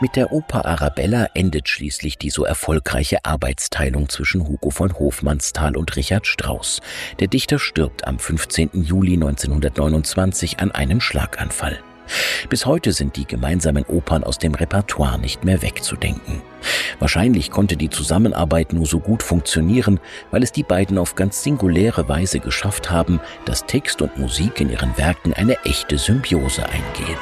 Mit der Oper Arabella endet schließlich die so erfolgreiche Arbeitsteilung zwischen Hugo von Hofmannsthal und Richard Strauss. Der Dichter stirbt am 15. Juli 1929 an einem Schlaganfall. Bis heute sind die gemeinsamen Opern aus dem Repertoire nicht mehr wegzudenken. Wahrscheinlich konnte die Zusammenarbeit nur so gut funktionieren, weil es die beiden auf ganz singuläre Weise geschafft haben, dass Text und Musik in ihren Werken eine echte Symbiose eingehen.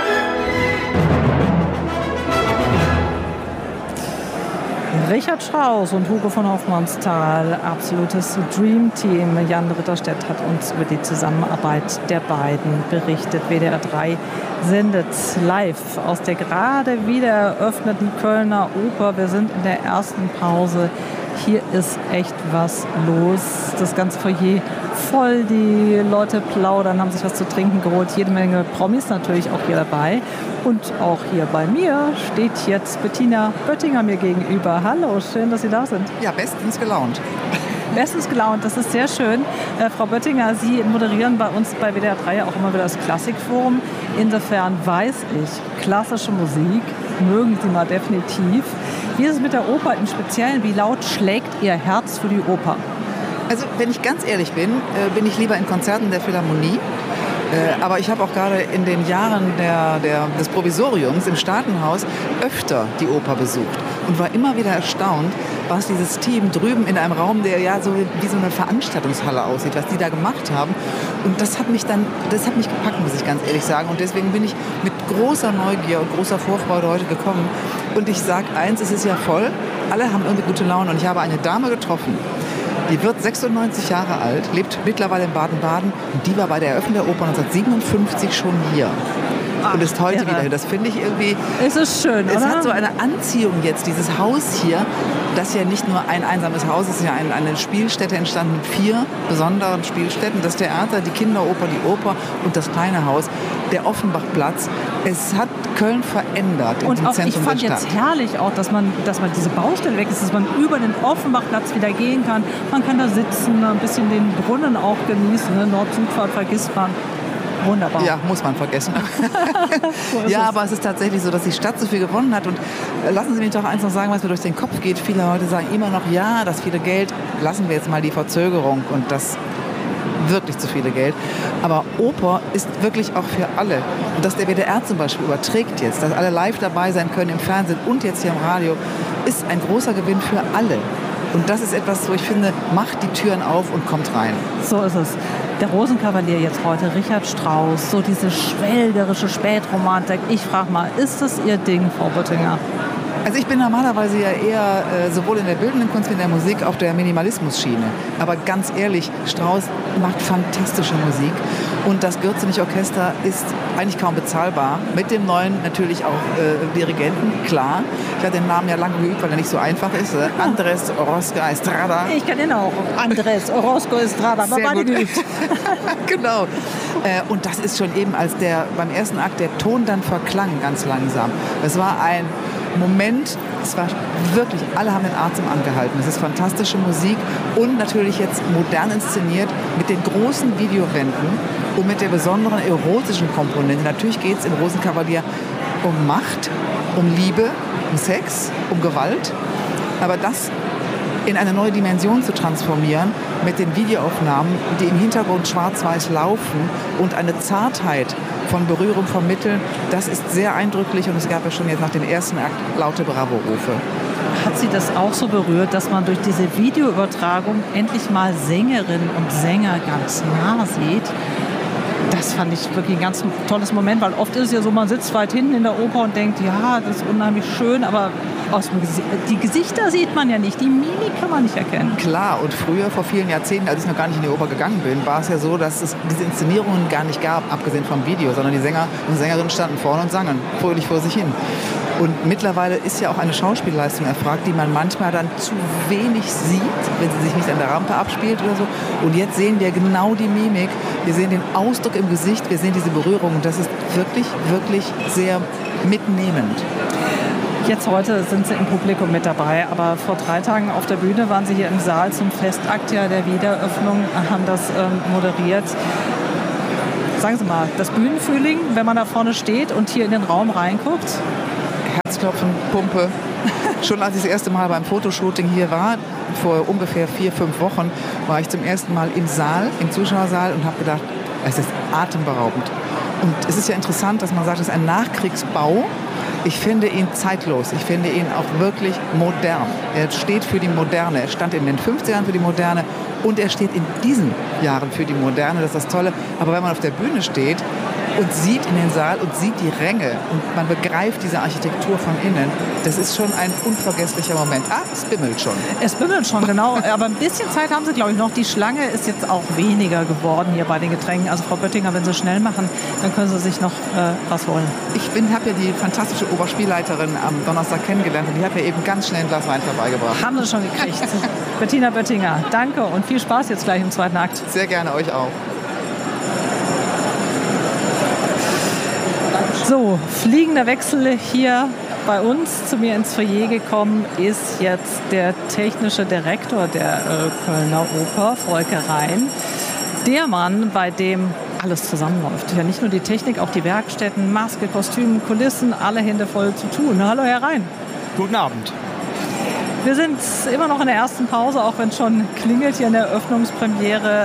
Richard Strauss und Hugo von Hofmannsthal, absolutes Dream-Team. Jan Ritterstedt hat uns über die Zusammenarbeit der beiden berichtet. WDR 3 sendet live aus der gerade wieder eröffneten Kölner Oper. Wir sind in der ersten Pause. Hier ist echt was los. Das ganze Foyer voll, die Leute plaudern, haben sich was zu trinken geholt. Jede Menge Promis natürlich auch hier dabei. Und auch hier bei mir steht jetzt Bettina Böttinger mir gegenüber. Hallo, schön, dass Sie da sind. Ja, bestens gelaunt. Bestens gelaunt, das ist sehr schön. Frau Böttinger, Sie moderieren bei uns bei WDR 3 ja auch immer wieder das Klassikforum. Insofern weiß ich, klassische Musik mögen Sie mal definitiv. Wie ist es mit der Oper im Speziellen? Wie laut schlägt Ihr Herz für die Oper? Also, wenn ich ganz ehrlich bin, bin ich lieber in Konzerten der Philharmonie. Aber ich habe auch gerade in den Jahren des Provisoriums im Staatenhaus öfter die Oper besucht und war immer wieder erstaunt, was dieses Team drüben in einem Raum, der ja so wie so eine Veranstaltungshalle aussieht, was die da gemacht haben. Und das hat mich gepackt, muss ich ganz ehrlich sagen. Und deswegen bin ich mit großer Neugier und großer Vorfreude heute gekommen. Und ich sage eins, es ist ja voll, alle haben irgendwie gute Laune. Und ich habe eine Dame getroffen, die wird 96 Jahre alt, lebt mittlerweile in Baden-Baden und die war bei der Eröffnung der Oper 1957 schon hier. Und ist heute wieder hier. Das finde ich irgendwie... Es ist schön, oder? Es hat so eine Anziehung jetzt, dieses Haus hier, das ja nicht nur ein einsames Haus ist, ja eine Spielstätte entstanden mit 4 besonderen Spielstätten. Das Theater, die Kinderoper, die Oper und das kleine Haus, der Offenbachplatz. Es hat Köln verändert im Zentrum der Stadt. Und ich fand jetzt herrlich auch, dass man diese Baustelle weg ist, dass man über den Offenbachplatz wieder gehen kann. Man kann da sitzen, ein bisschen den Brunnen auch genießen. Ne? Nord-Süd-Fahrt vergisst man. Wunderbar. Ja, muss man vergessen. Ja, aber es ist tatsächlich so, dass die Stadt so viel gewonnen hat. Und lassen Sie mich doch eins noch sagen, was mir durch den Kopf geht. Viele Leute sagen immer noch, ja, das viele Geld, lassen wir jetzt mal die Verzögerung und das wirklich zu viele Geld. Aber Oper ist wirklich auch für alle. Und dass der WDR zum Beispiel überträgt jetzt, dass alle live dabei sein können im Fernsehen und jetzt hier im Radio, ist ein großer Gewinn für alle. Und das ist etwas, wo ich finde, macht die Türen auf und kommt rein. So ist es. Der Rosenkavalier jetzt heute, Richard Strauss, so diese schwelgerische Spätromantik. Ich frage mal, ist das Ihr Ding, Frau Böttinger? Also ich bin normalerweise ja eher sowohl in der bildenden Kunst wie in der Musik auf der Minimalismus-Schiene. Aber ganz ehrlich, Strauss macht fantastische Musik. Und das Gürzenich-Orchester ist eigentlich kaum bezahlbar. Mit dem neuen natürlich auch Dirigenten, klar. Ich hatte den Namen ja lange geübt, weil er nicht so einfach ist. Andrés Orozco Estrada. Ich kenne ihn auch. Andrés Orozco Estrada. Aber beide geübt. Genau. Und das ist schon eben, als beim ersten Akt der Ton dann verklang, ganz langsam. Das war ein Moment, es war wirklich, alle haben den Atem angehalten. Es ist fantastische Musik und natürlich jetzt modern inszeniert mit den großen Videowänden und mit der besonderen erotischen Komponente. Natürlich geht es im Rosenkavalier um Macht, um Liebe, um Sex, um Gewalt. Aber das in eine neue Dimension zu transformieren mit den Videoaufnahmen, die im Hintergrund schwarz-weiß laufen und eine Zartheit von Berührung vermitteln, das ist sehr eindrücklich und es gab ja schon jetzt nach dem ersten Akt laute Bravo-Rufe. Hat Sie das auch so berührt, dass man durch diese Videoübertragung endlich mal Sängerinnen und Sänger ganz nah sieht? Das fand ich wirklich ein ganz tolles Moment, weil oft ist es ja so, man sitzt weit hinten in der Oper und denkt, ja, das ist unheimlich schön, aber die Gesichter sieht man ja nicht, die Mimik kann man nicht erkennen. Klar, und früher, vor vielen Jahrzehnten, als ich noch gar nicht in die Oper gegangen bin, war es ja so, dass es diese Inszenierungen gar nicht gab, abgesehen vom Video, sondern die Sänger und Sängerinnen standen vorne und sangen fröhlich vor sich hin. Und mittlerweile ist ja auch eine Schauspielleistung erfragt, die man manchmal dann zu wenig sieht, wenn sie sich nicht an der Rampe abspielt oder so. Und jetzt sehen wir genau die Mimik, wir sehen den Ausdruck im Gesicht, wir sehen diese Berührung. Und das ist wirklich, wirklich sehr mitnehmend. Jetzt heute sind Sie im Publikum mit dabei, aber vor 3 Tagen auf der Bühne waren Sie hier im Saal zum Festakt der Wiedereröffnung, haben das moderiert. Sagen Sie mal, das Bühnenfeeling, wenn man da vorne steht und hier in den Raum reinguckt? Herzklopfen, Pumpe. Schon als ich das erste Mal beim Fotoshooting hier war, vor ungefähr 4-5 Wochen, war ich zum ersten Mal im Saal, im Zuschauersaal und habe gedacht, es ist atemberaubend. Und es ist ja interessant, dass man sagt, es ist ein Nachkriegsbau. Ich finde ihn zeitlos. Ich finde ihn auch wirklich modern. Er steht für die Moderne. Er stand in den 50ern für die Moderne und er steht in diesen Jahren für die Moderne. Das ist das Tolle. Aber wenn man auf der Bühne steht und sieht in den Saal und sieht die Ränge und man begreift diese Architektur von innen, das ist schon ein unvergesslicher Moment. Es bimmelt schon. Es bimmelt schon, genau. Aber ein bisschen Zeit haben Sie, glaube ich, noch. Die Schlange ist jetzt auch weniger geworden hier bei den Getränken. Also Frau Böttinger, wenn Sie schnell machen, dann können Sie sich noch was holen. Ich habe ja die fantastische Oberspielleiterin am Donnerstag kennengelernt und die hat mir eben ganz schnell ein Glas Wein vorbeigebracht. Haben Sie schon gekriegt. Bettina Böttinger, danke und viel Spaß jetzt gleich im zweiten Akt. Sehr gerne, euch auch. So, fliegender Wechsel hier bei uns. Zu mir ins Foyer gekommen ist jetzt der technische Direktor der Kölner Oper, Volker Rhein. Der Mann, bei dem alles zusammenläuft. Ja, nicht nur die Technik, auch die Werkstätten, Maske, Kostüm, Kulissen, alle Hände voll zu tun. Hallo, Herr Rhein. Guten Abend. Wir sind immer noch in der ersten Pause, auch wenn es schon klingelt hier in der Eröffnungspremiere.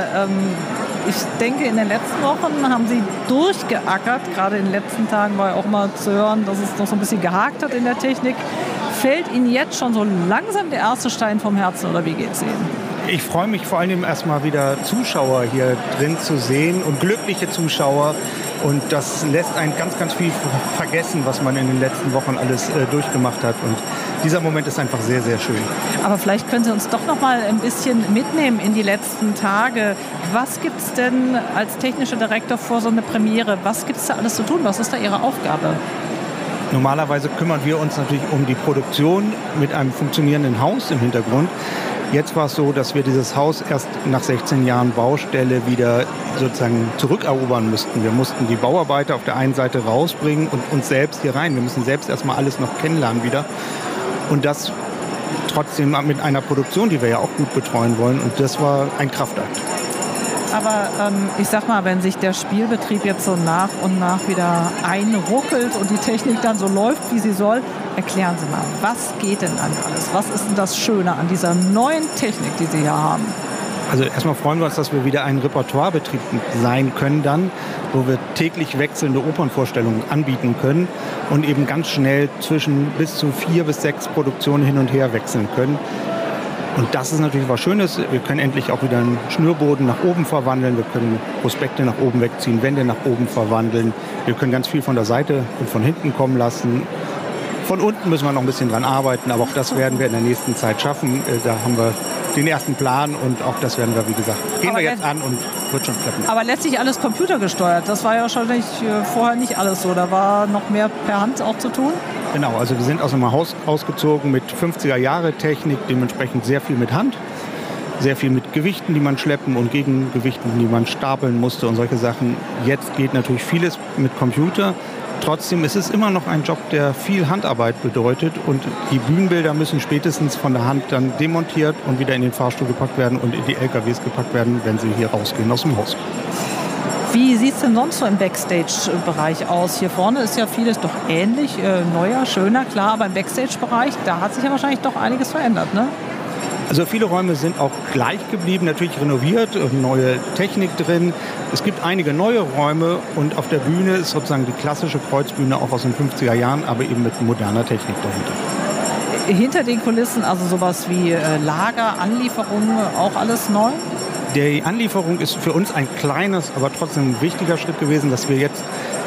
Ich denke, in den letzten Wochen haben Sie durchgeackert. Gerade in den letzten Tagen war ja auch mal zu hören, dass es noch so ein bisschen gehakt hat in der Technik. Fällt Ihnen jetzt schon so langsam der erste Stein vom Herzen oder wie geht's Ihnen? Ich freue mich vor allem erstmal wieder Zuschauer hier drin zu sehen und glückliche Zuschauer. Und das lässt einen ganz, ganz viel vergessen, was man in den letzten Wochen alles durchgemacht hat. Und dieser Moment ist einfach sehr, sehr schön. Aber vielleicht können Sie uns doch noch mal ein bisschen mitnehmen in die letzten Tage. Was gibt es denn als technischer Direktor vor so einer Premiere? Was gibt es da alles zu tun? Was ist da Ihre Aufgabe? Normalerweise kümmern wir uns natürlich um die Produktion mit einem funktionierenden Haus im Hintergrund. Jetzt war es so, dass wir dieses Haus erst nach 16 Jahren Baustelle wieder sozusagen zurückerobern müssten. Wir mussten die Bauarbeiter auf der einen Seite rausbringen und uns selbst hier rein. Wir müssen selbst erstmal alles noch kennenlernen wieder. Und das trotzdem mit einer Produktion, die wir ja auch gut betreuen wollen. Und das war ein Kraftakt. Aber ich sag mal, wenn sich der Spielbetrieb jetzt so nach und nach wieder einruckelt und die Technik dann so läuft, wie sie soll, erklären Sie mal, was geht denn an alles? Was ist denn das Schöne an dieser neuen Technik, die Sie hier haben? Also erstmal freuen wir uns, dass wir wieder ein Repertoirebetrieb sein können dann, wo wir täglich wechselnde Opernvorstellungen anbieten können und eben ganz schnell zwischen bis zu 4 bis 6 Produktionen hin und her wechseln können. Und das ist natürlich was Schönes. Wir können endlich auch wieder einen Schnürboden nach oben verwandeln. Wir können Prospekte nach oben wegziehen, Wände nach oben verwandeln. Wir können ganz viel von der Seite und von hinten kommen lassen. Von unten müssen wir noch ein bisschen dran arbeiten, aber auch das werden wir in der nächsten Zeit schaffen. Da haben wir den ersten Plan und auch das werden wir, wie gesagt, gehen wir jetzt an und wird schon klappen. Aber letztlich alles computergesteuert. Das war ja wahrscheinlich vorher nicht alles so. Da war noch mehr per Hand auch zu tun. Genau, also wir sind aus einem Haus ausgezogen mit 50er-Jahre-Technik, dementsprechend sehr viel mit Hand, sehr viel mit Gewichten, die man schleppen und Gegengewichten, die man stapeln musste und solche Sachen. Jetzt geht natürlich vieles mit Computer. Trotzdem ist es immer noch ein Job, der viel Handarbeit bedeutet und die Bühnenbilder müssen spätestens von der Hand dann demontiert und wieder in den Fahrstuhl gepackt werden und in die LKWs gepackt werden, wenn sie hier rausgehen aus dem Haus. Wie sieht es denn sonst so im Backstage-Bereich aus? Hier vorne ist ja vieles doch ähnlich, neuer, schöner, klar, aber im Backstage-Bereich, da hat sich ja wahrscheinlich doch einiges verändert, ne? Also viele Räume sind auch gleich geblieben, natürlich renoviert, neue Technik drin. Es gibt einige neue Räume und auf der Bühne ist sozusagen die klassische Kreuzbühne auch aus den 50er Jahren, aber eben mit moderner Technik dahinter. Hinter den Kulissen, also sowas wie Lager, Anlieferungen, auch alles neu? Die Anlieferung ist für uns ein kleines, aber trotzdem ein wichtiger Schritt gewesen, dass wir jetzt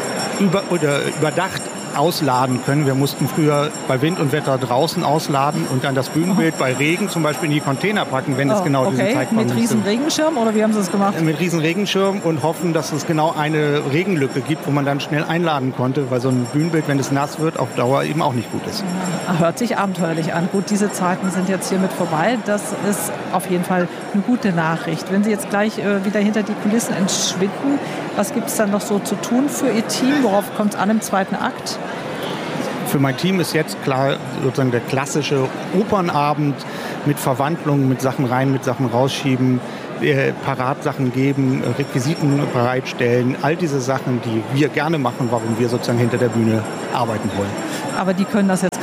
überdacht ausladen können. Wir mussten früher bei Wind und Wetter draußen ausladen und dann das Bühnenbild bei Regen zum Beispiel in die Container packen, wenn es genau diesen Zeitraum ist. Mit riesen Regenschirm oder wie haben Sie das gemacht? Mit riesen Regenschirm und hoffen, dass es genau eine Regenlücke gibt, wo man dann schnell einladen konnte, weil so ein Bühnenbild, wenn es nass wird, auf Dauer eben auch nicht gut ist. Hört sich abenteuerlich an. Gut, diese Zeiten sind jetzt hiermit vorbei. Das ist auf jeden Fall eine gute Nachricht. Wenn Sie jetzt gleich wieder hinter die Kulissen entschwinden, was gibt es dann noch so zu tun für Ihr Team? Worauf kommt es an im zweiten Akt? Für mein Team ist jetzt klar sozusagen der klassische Opernabend mit Verwandlungen, mit Sachen rein, mit Sachen rausschieben, Paratsachen geben, Requisiten bereitstellen, all diese Sachen, die wir gerne machen, warum wir sozusagen hinter der Bühne arbeiten wollen. Aber die können das jetzt gerade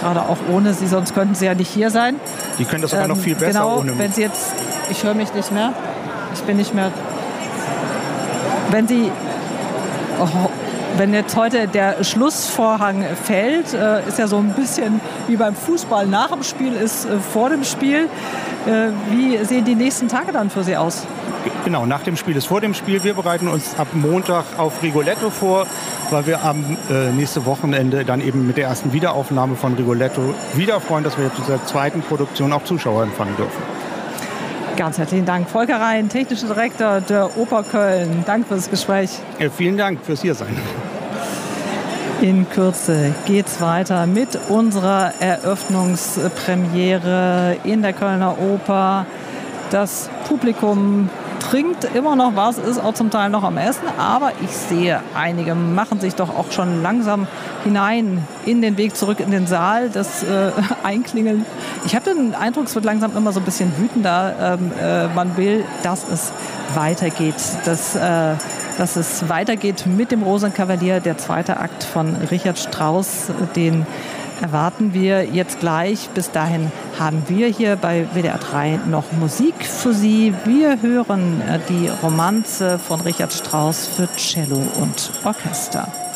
gerade auch ohne Sie, sonst könnten Sie ja nicht hier sein. Die können das aber noch viel besser genau, ohne mich. Wenn Sie jetzt, ich höre mich nicht mehr, ich bin nicht mehr, wenn Sie, wenn jetzt heute der Schlussvorhang fällt, ist ja so ein bisschen wie beim Fußball, nach dem Spiel ist vor dem Spiel. Wie sehen die nächsten Tage dann für Sie aus? Genau, nach dem Spiel ist vor dem Spiel. Wir bereiten uns ab Montag auf Rigoletto vor, weil wir am nächste Wochenende dann eben mit der ersten Wiederaufnahme von Rigoletto wieder freuen, dass wir jetzt mit der zweiten Produktion auch Zuschauer empfangen dürfen. Ganz herzlichen Dank. Volker Rhein, technischer Direktor der Oper Köln. Danke fürs Gespräch. Vielen Dank fürs Hiersein. In Kürze geht's weiter mit unserer Eröffnungspremiere in der Kölner Oper. Das Publikum trinkt immer noch was, ist auch zum Teil noch am Essen, aber ich sehe, einige machen sich doch auch schon langsam hinein in den Weg zurück in den Saal, das Einklingeln. Ich habe den Eindruck, es wird langsam immer so ein bisschen wütender. Man will, dass es weitergeht, dass es weitergeht mit dem Rosenkavalier, der zweite Akt von Richard Strauss, den erwarten wir jetzt gleich. Bis dahin haben wir hier bei WDR 3 noch Musik für Sie. Wir hören die Romanze von Richard Strauss für Cello und Orchester.